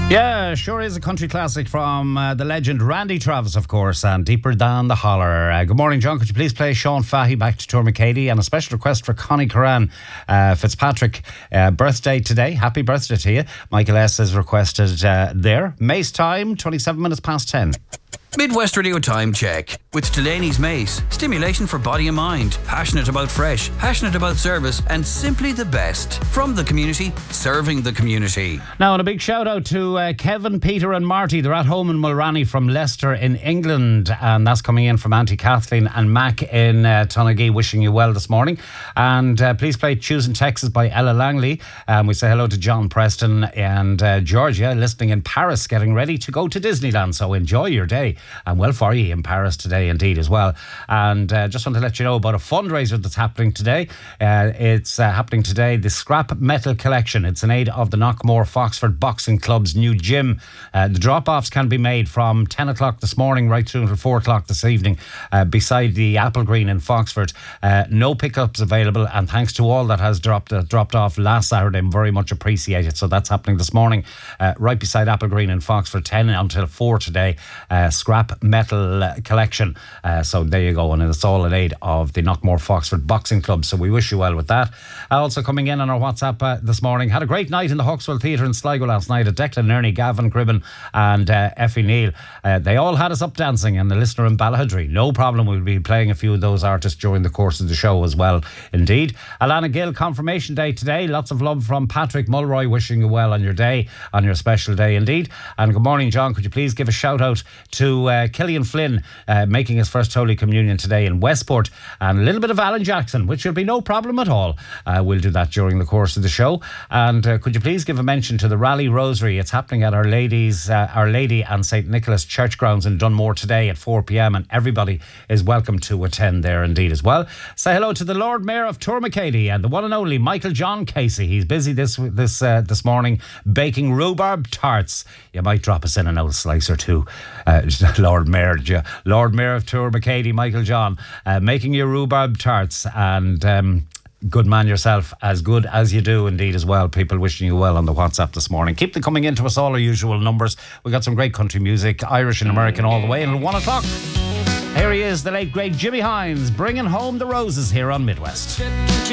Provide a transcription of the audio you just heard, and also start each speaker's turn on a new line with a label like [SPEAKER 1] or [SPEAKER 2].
[SPEAKER 1] Yeah, sure is a country classic from the legend Randy Travis, of course, and Deeper Than the Holler. Good morning, John. Could you please play Sean Fahey, Back to Tourmakeady, and a special request for Connie Curran Fitzpatrick, birthday today. Happy birthday to you. Michael S. has requested there. Mace time, 27 minutes past 10.
[SPEAKER 2] Midwest Radio Time Check with Delaney's Mace. Stimulation for body and mind. Passionate about fresh, passionate about service, and simply the best. From the community, serving the community.
[SPEAKER 1] Now, and a big shout out to Kevin, Peter and Marty. They're at home in Mulranny from Leicester in England, and that's coming in from Auntie Kathleen and Mac in Tonagee, wishing you well this morning. And please play Choosing Texas by Ella Langley. We say hello to John Preston and Georgia, listening in Paris, getting ready to go to Disneyland. So enjoy your day. And well for you in Paris today indeed as well. And just want to let you know about a fundraiser that's happening today. It's happening today, the Scrap Metal Collection. It's in aid of the Knockmore Foxford Boxing Club's new gym. The drop-offs can be made from 10 o'clock this morning right through until 4 o'clock this evening beside the Apple Green in Foxford. No pickups available, and thanks to all that has dropped off last Saturday, very much appreciated. So that's happening this morning right beside Apple Green in Foxford, 10 until 4 today. Scrap Metal Collection. So there you go, and it's all in aid of the Knockmore Foxford Boxing Club. So we wish you well with that. Also coming in on our WhatsApp this morning, had a great night in the Hawkswell Theatre in Sligo last night at Declan Ernie, Gavin Cribben and Effie Neal. They all had us up dancing, and the listener in Ballahadree. No problem, we'll be playing a few of those artists during the course of the show as well. Indeed. Alana Gill, confirmation day today. Lots of love from Patrick Mulroy, wishing you well on your day, on your special day indeed. And good morning, John. Could you please give a shout out to Killian Flynn, making his first Holy Communion today in Westport, and a little bit of Alan Jackson, which will be no problem at all. We'll do that during the course of the show. And could you please give a mention to the Rally Rosary? It's happening at Our Lady and St. Nicholas Church Grounds in Dunmore today at 4 p.m, and everybody is welcome to attend there indeed as well. Say hello to the Lord Mayor of Tourmakeady and the one and only Michael John Casey. He's busy this morning baking rhubarb tarts. You might drop us in an old slice or two. Lord Mayor of Tourmakeady, Michael John, making your rhubarb tarts, and good man yourself, as good as you do indeed as well. People wishing you well on the WhatsApp this morning. Keep them coming into us, all our usual numbers. We got some great country music, Irish and American all the way, and at 1 o'clock here he is, the late great Jimmy Hines, bringing home the roses here on Midwest.